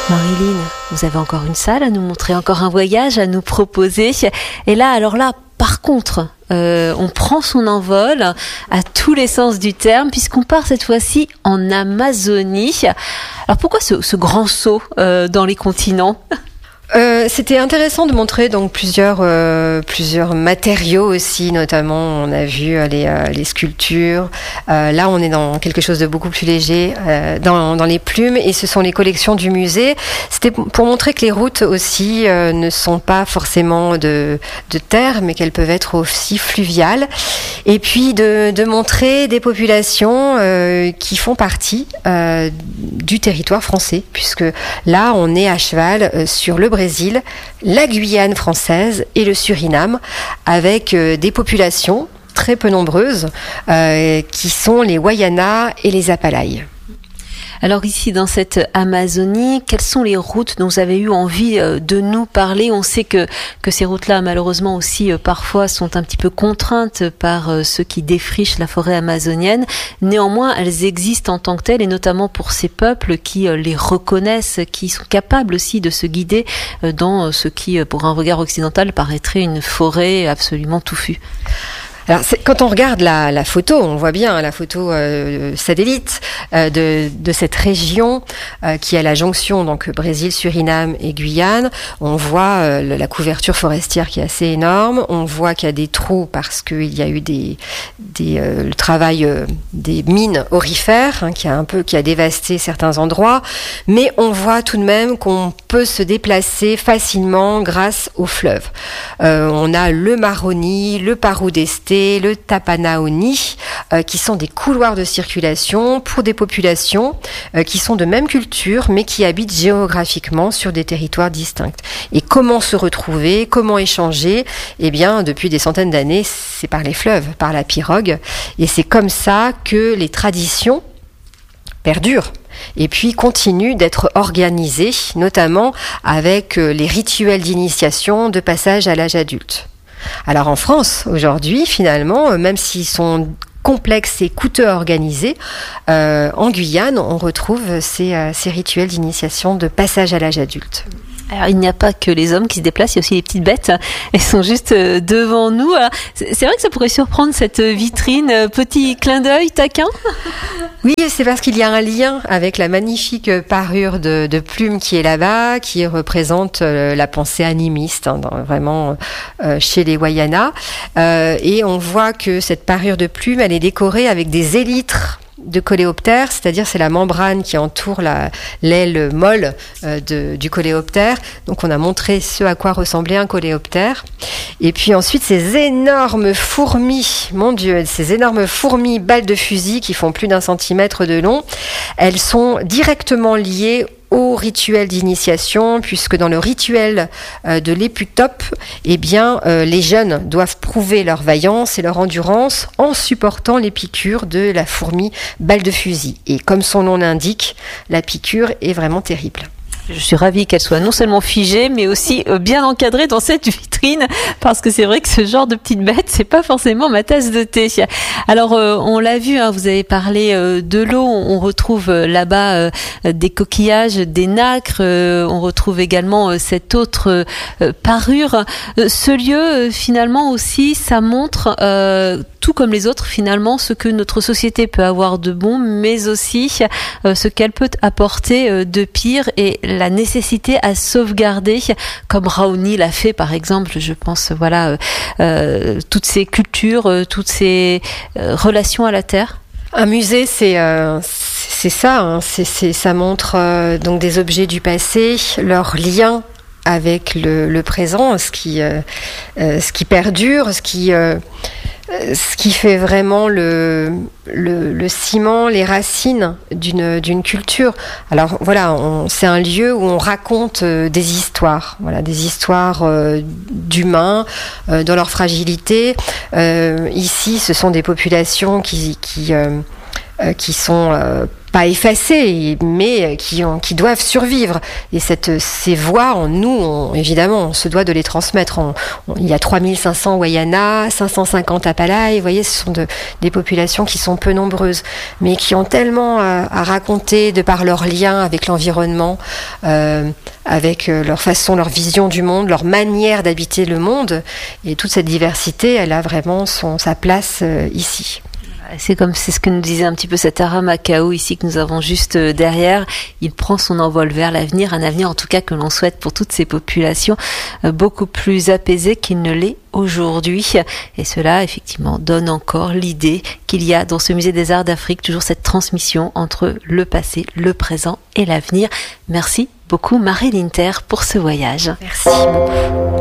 Marilyn, vous avez encore une salle à nous montrer, encore un voyage à nous proposer. Et là, alors là, par contre, on prend son envol à tous les sens du terme, puisqu'on part cette fois-ci en Amazonie. Alors pourquoi ce grand saut dans les continents ? C'était intéressant de montrer donc plusieurs matériaux aussi, notamment on a vu les sculptures. Là on est dans quelque chose de beaucoup plus léger, dans les plumes, et ce sont les collections du musée. C'était pour montrer que les routes aussi ne sont pas forcément de terre, mais qu'elles peuvent être aussi fluviales. Et puis de montrer des populations qui font partie du territoire français, puisque là on est à cheval sur le Brésil, la Guyane française et le Suriname, avec des populations très peu nombreuses qui sont les Wayanas et les Apalaïs. Alors ici, dans cette Amazonie, quelles sont les routes dont vous avez eu envie de nous parler ? On sait que ces routes-là, malheureusement aussi, parfois sont un petit peu contraintes par ceux qui défrichent la forêt amazonienne. Néanmoins, elles existent en tant que telles, et notamment pour ces peuples qui les reconnaissent, qui sont capables aussi de se guider dans ce qui, pour un regard occidental, paraîtrait une forêt absolument touffue. Alors, quand on regarde la photo, on voit bien la photo satellite de cette région qui est à la jonction, donc Brésil, Suriname et Guyane. On voit la couverture forestière qui est assez énorme. On voit qu'il y a des trous parce qu'il y a eu le travail des mines aurifères qui a dévasté certains endroits. Mais on voit tout de même qu'on peut se déplacer facilement grâce aux fleuves. On a le Maroni, le Paru-d'Este, le Tapanaoni, qui sont des couloirs de circulation pour des populations qui sont de même culture, mais qui habitent géographiquement sur des territoires distincts. Et comment se retrouver, comment échanger ? Eh bien, depuis des centaines d'années, c'est par les fleuves, par la pirogue. Et c'est comme ça que les traditions perdurent. Et puis continuent d'être organisées, notamment avec les rituels d'initiation de passage à l'âge adulte. Alors en France, aujourd'hui, finalement, même s'ils sont complexes et coûteux à organiser, en Guyane, on retrouve ces rituels d'initiation de passage à l'âge adulte. Alors, il n'y a pas que les hommes qui se déplacent, il y a aussi les petites bêtes. Elles sont juste devant nous. Alors, c'est vrai que ça pourrait surprendre cette vitrine. Petit clin d'œil, taquin. Oui, c'est parce qu'il y a un lien avec la magnifique parure de plumes qui est là-bas, qui représente la pensée animiste, vraiment chez les Wayanas. Et on voit que cette parure de plumes, elle est décorée avec des élytres de coléoptère, c'est-à-dire c'est la membrane qui entoure l'aile molle du coléoptère. Donc on a montré ce à quoi ressemblait un coléoptère. Et puis ensuite ces énormes fourmis, mon Dieu, ces énormes fourmis balles de fusil qui font plus d'1 centimètre de long, elles sont directement liées au rituel d'initiation, puisque dans le rituel de l'éputope, eh bien, les jeunes doivent prouver leur vaillance et leur endurance en supportant les piqûres de la fourmi balle de fusil. Et comme son nom l'indique, la piqûre est vraiment terrible. Je suis ravie qu'elle soit non seulement figée, mais aussi bien encadrée dans cette vitrine, parce que c'est vrai que ce genre de petite bête, c'est pas forcément ma tasse de thé. Alors, on l'a vu, vous avez parlé de l'eau, on retrouve là-bas des coquillages, des nacres, on retrouve également cette autre parure. Ce lieu, finalement aussi, ça montre, tout comme les autres, finalement, ce que notre société peut avoir de bon, mais aussi ce qu'elle peut apporter de pire, et la nécessité à sauvegarder, comme Raoni l'a fait par exemple, je pense, toutes ces cultures, toutes ces relations à la terre. Un musée, c'est ça, ça montre donc des objets du passé, leur lien avec le présent, ce qui perdure, ce qui fait vraiment le ciment, les racines d'une culture. Alors voilà, c'est un lieu où on raconte des histoires, des histoires d'humains dans leur fragilité. Ici, ce sont des populations qui sont pas effacées, mais qui doivent survivre. Et ces voix, évidemment, on se doit de les transmettre. Il y a 3500 Wayana, 550 Apalai. Vous voyez, ce sont des populations qui sont peu nombreuses, mais qui ont tellement à raconter de par leur lien avec l'environnement, avec leur façon, leur vision du monde, leur manière d'habiter le monde. Et toute cette diversité, elle a vraiment sa place ici. C'est ce que nous disait un petit peu cet Aramacao ici que nous avons juste derrière. Il prend son envol vers l'avenir, un avenir en tout cas que l'on souhaite pour toutes ces populations beaucoup plus apaisées qu'il ne l'est aujourd'hui. Et cela effectivement donne encore l'idée qu'il y a dans ce musée des Arts d'Afrique toujours cette transmission entre le passé, le présent et l'avenir. Merci beaucoup Marie Linter pour ce voyage. Merci beaucoup.